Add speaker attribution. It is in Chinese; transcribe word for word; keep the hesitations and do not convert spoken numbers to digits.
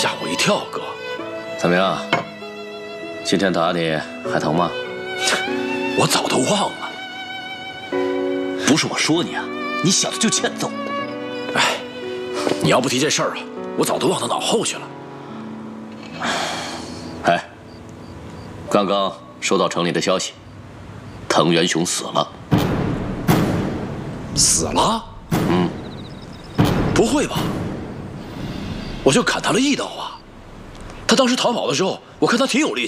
Speaker 1: 吓我一跳，哥。
Speaker 2: 怎么样？今天打你还疼吗？
Speaker 1: 我早都忘了。
Speaker 2: 不是我说你啊，你小子就欠揍。
Speaker 1: 哎，你要不提这事儿啊，我早都忘到脑后去了。
Speaker 2: 哎，刚刚收到城里的消息，藤原雄死了。
Speaker 1: 死了？
Speaker 2: 嗯。
Speaker 1: 不会吧？我就砍他了一刀啊！他当时逃跑的时候，我看他挺有力气。